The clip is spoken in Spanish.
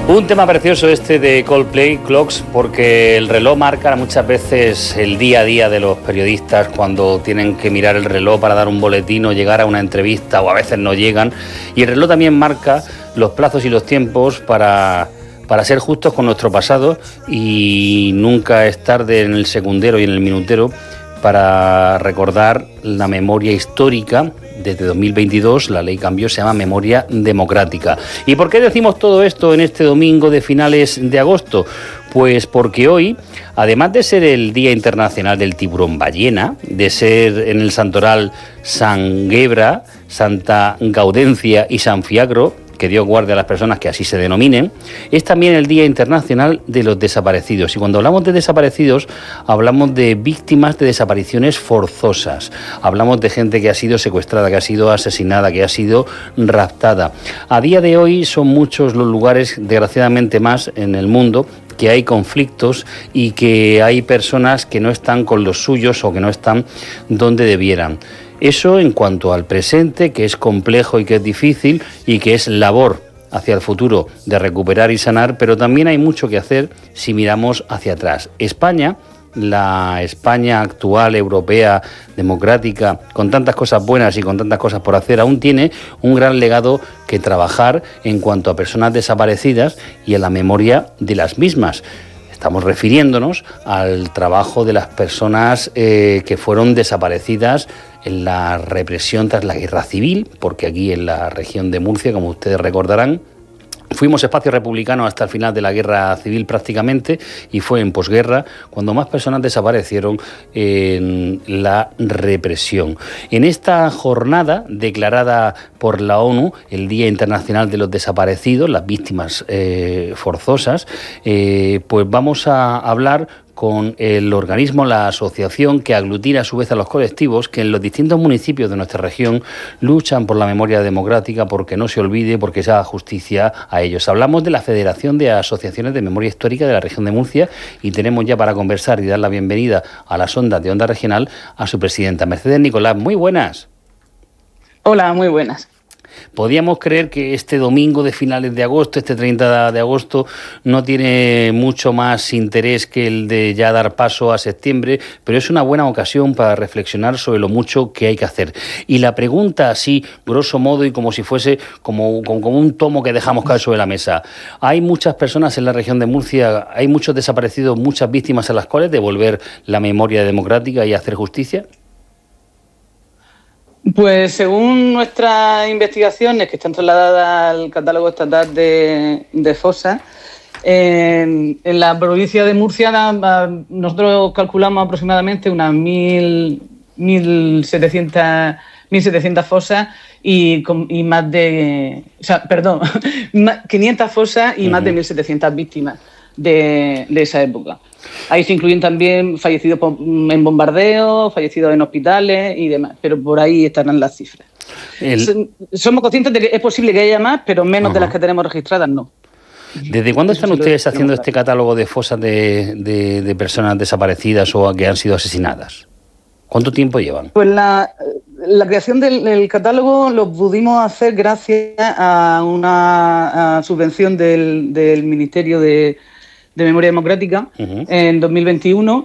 Un tema precioso este de Coldplay, Clocks, porque el reloj marca muchas veces el día a día de los periodistas cuando tienen que mirar el reloj para dar un boletín o llegar a una entrevista, o a veces no llegan. Y el reloj también marca los plazos y los tiempos para ser justos con nuestro pasado, y nunca es tarde en el segundero y en el minutero para recordar la memoria histórica. Desde 2022 la ley cambió, se llama Memoria Democrática. ¿Y por qué decimos todo esto en este domingo de finales de agosto? Pues porque hoy, además de ser el Día Internacional del Tiburón Ballena, de ser en el santoral San Gebra, Santa Gaudencia y San Fiagro, que Dios guarde a las personas que así se denominen, es también el Día Internacional de los Desaparecidos. Y cuando hablamos de desaparecidos, hablamos de víctimas de desapariciones forzosas. Hablamos de gente que ha sido secuestrada, que ha sido asesinada, que ha sido raptada. A día de hoy son muchos los lugares, desgraciadamente más en el mundo, que hay conflictos y que hay personas que no están con los suyos o que no están donde debieran. Eso en cuanto al presente, que es complejo y que es difícil y que es labor hacia el futuro de recuperar y sanar, pero también hay mucho que hacer si miramos hacia atrás. España, la España actual, europea, democrática, con tantas cosas buenas y con tantas cosas por hacer, aún tiene un gran legado que trabajar en cuanto a personas desaparecidas y en la memoria de las mismas. Estamos refiriéndonos al trabajo de las personas que fueron desaparecidas en la represión tras la guerra civil, porque aquí en la región de Murcia, como ustedes recordarán, fuimos espacio republicano hasta el final de la guerra civil prácticamente, y fue en posguerra cuando más personas desaparecieron en la represión. En esta jornada declarada por la ONU, el Día Internacional de los Desaparecidos, las víctimas forzosas, pues vamos a hablar con el organismo, la asociación que aglutina a su vez a los colectivos que en los distintos municipios de nuestra región luchan por la memoria democrática, porque no se olvide, porque se haga justicia a ellos. Hablamos de la Federación de Asociaciones de Memoria Histórica de la región de Murcia y tenemos ya para conversar y dar la bienvenida a las ondas de Onda Regional a su presidenta, Mercedes Nicolás. Muy buenas. Hola, muy buenas. Podíamos creer que este domingo de finales de agosto, este 30 de agosto, no tiene mucho más interés que el de ya dar paso a septiembre, pero es una buena ocasión para reflexionar sobre lo mucho que hay que hacer. Y la pregunta, así, grosso modo, y como si fuese como un tomo que dejamos caer sobre la mesa. Hay muchas personas en la región de Murcia, hay muchos desaparecidos, muchas víctimas a las cuales devolver la memoria democrática y hacer justicia. Pues según nuestras investigaciones, que están trasladadas al catálogo estatal de fosas, en la provincia de Murcia nosotros calculamos aproximadamente unas 1.700 fosas y más de... O sea, perdón, 500 fosas y más de 1.700 víctimas de esa época. Ahí se incluyen también fallecidos en bombardeos, fallecidos en hospitales y demás, pero por ahí estarán las cifras. Somos conscientes de que es posible que haya más, pero menos de las que tenemos registradas, no. ¿Desde cuándo están ustedes haciendo este catálogo de fosas de personas desaparecidas o que han sido asesinadas? ¿Cuánto tiempo llevan? Pues la creación del catálogo lo pudimos hacer gracias a una subvención del Ministerio de Memoria Democrática en 2021,